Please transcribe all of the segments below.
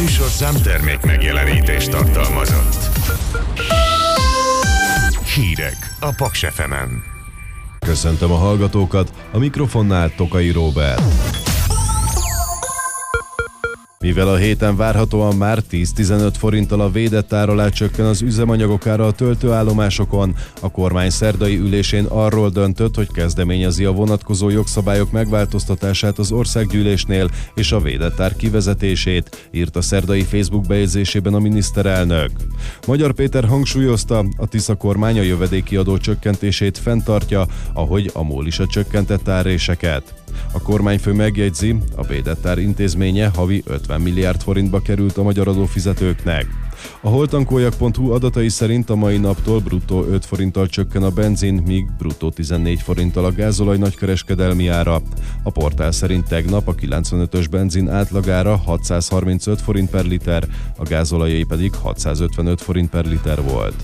műsorszám termék megjelenítést tartalmazott. Hírek a Paks FM-en. Köszöntöm a hallgatókat, a mikrofonnál Tokai Róbert. Mivel a héten várhatóan már 10-15 forinttal a védett ár alá csökken az üzemanyagok ára a töltőállomásokon, a kormány szerdai ülésén arról döntött, hogy kezdeményezi a vonatkozó jogszabályok megváltoztatását az országgyűlésnél és a védett ár kivezetését, írt a szerdai Facebook bejegyzésében a miniszterelnök. Magyar Péter hangsúlyozta, a Tisza kormány a jövedéki adó csökkentését fenntartja, ahogy a MOL is a csökkentett árréseket. A kormányfő megjegyzi, a védett ár intézménye havi 50 milliárd forintba került a magyar adófizetőknek. A holtankoljak.hu adatai szerint a mai naptól bruttó 5 forinttal csökken a benzin, míg bruttó 14 forinttal a gázolaj nagykereskedelmi ára. A portál szerint tegnap a 95-ös benzin átlagára 635 forint per liter, a gázolajé pedig 655 forint per liter volt.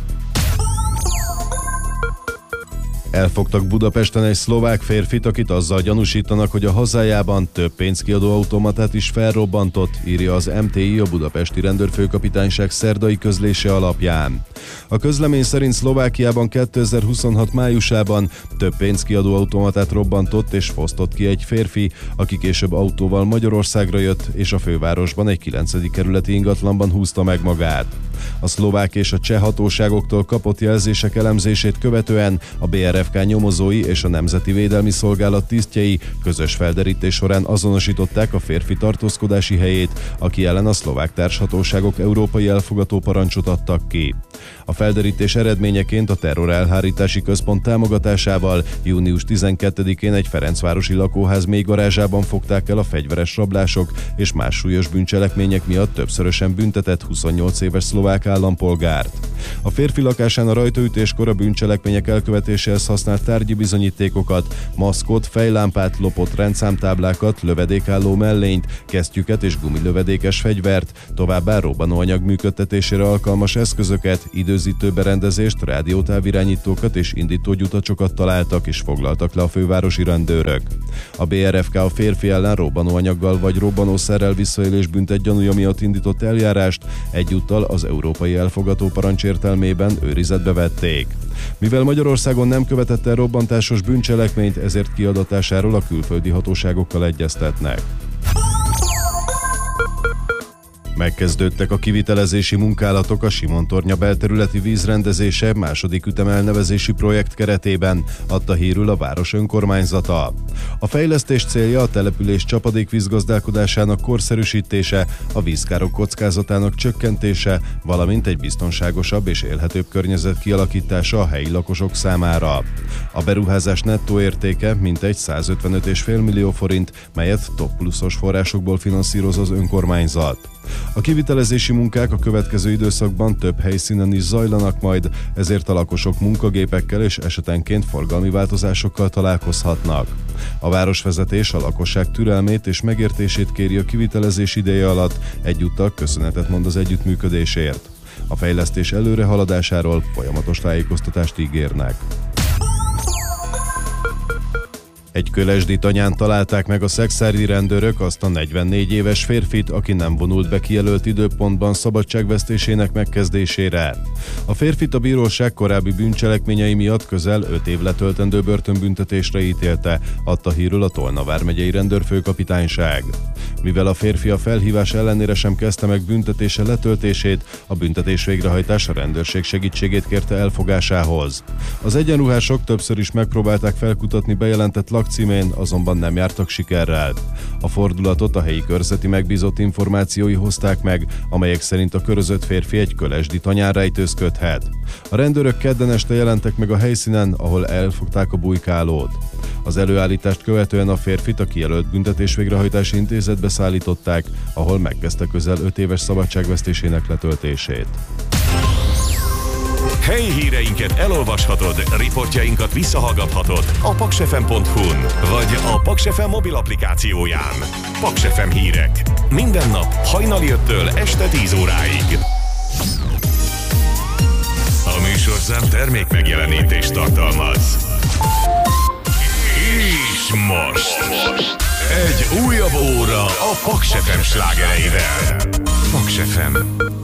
Elfogtak Budapesten egy szlovák férfit, akit azzal gyanúsítanak, hogy a hazájában több pénzkiadó automatát is felrobbantott, írja az MTI, a budapesti rendőrfőkapitányság szerdai közlése alapján. A közlemény szerint Szlovákiában 2026 májusában több pénzkiadó automatát robbantott és fosztott ki egy férfi, aki később autóval Magyarországra jött, és a fővárosban egy 9. kerületi ingatlanban húzta meg magát. A szlovák és a cseh hatóságoktól kapott jelzések elemzését követően a BRFK nyomozói és a Nemzeti Védelmi Szolgálat tisztjei közös felderítés során azonosították a férfi tartózkodási helyét, aki ellen a szlovák társhatóságok európai elfogató parancsot adtak ki. A felderítés eredményeként a terrorelhárítási központ támogatásával június 12-én egy ferencvárosi lakóház mélygarázsában fogták el a fegyveres rablások és más súlyos bűncselekmények miatt többszörösen büntetett 28 éves szlovák állampolgárt. A férfi lakásán a rajtaütéskor a bűncselekmények elkövetéséhez használt tárgyi bizonyítékokat, maszkot, fejlámpát, lopott rendszámtáblákat, lövedékálló mellényt, kesztyüket és gumilövedékes fegyvert, továbbá robbanóanyag működtetésére alkalmas eszközöket, időzítő berendezést, rádiótávirányítókat és indítógyutacsokat találtak és foglaltak le a fővárosi rendőrök. A BRFK a férfi ellen robbanóanyaggal vagy robbanószerrel visszaélés büntetgyanúja miatt indított eljárást, egyúttal az európai elfogató parancs értelmében őrizetbe vették. Mivel Magyarországon nem követett el robbantásos bűncselekményt, ezért kiadatásáról a külföldi hatóságokkal egyeztetnek. Megkezdődtek a kivitelezési munkálatok a Simontornya belterületi vízrendezése második ütemelnevezési projekt keretében, adta hírül a város önkormányzata. A fejlesztés célja a település csapadékvízgazdálkodásának korszerűsítése, a vízkárok kockázatának csökkentése, valamint egy biztonságosabb és élhetőbb környezet kialakítása a helyi lakosok számára. A beruházás nettó értéke mintegy 155,5 millió forint, melyet top pluszos forrásokból finanszíroz az önkormányzat. A kivitelezési munkák a következő időszakban több helyszínen is zajlanak majd, ezért a lakosok munkagépekkel és esetenként forgalmi változásokkal találkozhatnak. A városvezetés a lakosság türelmét és megértését kéri a kivitelezés ideje alatt, egyúttal köszönetet mond az együttműködésért. A fejlesztés előrehaladásáról folyamatos tájékoztatást ígérnek. Egy Kölesdi Tanyán találták meg a szekszárdi rendőrök azt a 44 éves férfit, aki nem vonult be kijelölt időpontban szabadságvesztésének megkezdésére. A férfit a bíróság korábbi bűncselekményei miatt közel 5 év letöltendő börtönbüntetésre ítélte, adta hírül a Tolna vármegyei rendőrfőkapitányság. Mivel a férfi a felhívás ellenére sem kezdte meg büntetése letöltését, a büntetés végrehajtás a rendőrség segítségét kérte elfogásához. Az egyenruhások többször is megpróbálták felkutatni bejelentett lakcímén, azonban nem jártak sikerrel. A fordulatot a helyi körzeti megbízott információi hozták meg, amelyek szerint a körözött férfi egy Kölesdi Tanyán rejtőzködhet. A rendőrök kedden este jelentek meg a helyszínen, ahol elfogták a bujkálót. Az előállítást követően a férfit a kijelölt büntetésvégrehajtási intézetbe szállították, ahol megkezdte közel 5 éves szabadságvesztésének letöltését. Helyi híreinket elolvashatod, riportjainkat visszahallgathatod a paksfm.hu-n vagy a Paks FM mobil applikációján. Paks FM hírek. Minden nap hajnali 5-től este 10 óráig. A műsorszám termék megjelenítést tartalmaz. És most egy újabb óra a Paks FM slágereivel. Paks FM.